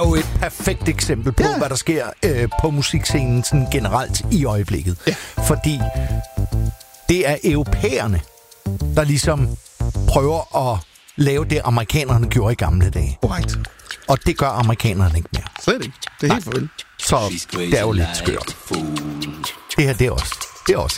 jo et perfekt eksempel på, hvad der sker på musikscenen sådan generelt i øjeblikket. Ja. Fordi det er europæerne, der ligesom prøver at lave det, amerikanerne gjorde i gamle dage. Korrekt. Og det gør amerikanerne ikke mere. Slet ikke. Det er helt forventet. Så det er jo lidt skørt. Det her, det er også